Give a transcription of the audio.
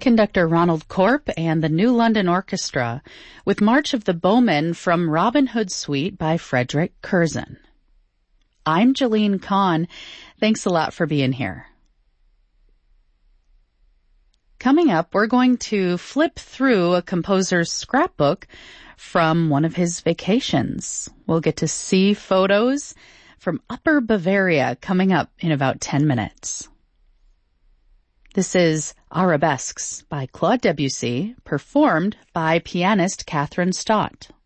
conductor Ronald Korp and the New London Orchestra with March of the Bowmen from Robin Hood Suite by Frederick Curzon. I'm Jolene Kahn. Thanks a lot for being here. Coming up, we're going to flip through a composer's scrapbook from one of his vacations. We'll get to see photos from Upper Bavaria coming up in about 10 minutes. This is Arabesques by Claude Debussy, performed by pianist Catherine Stott.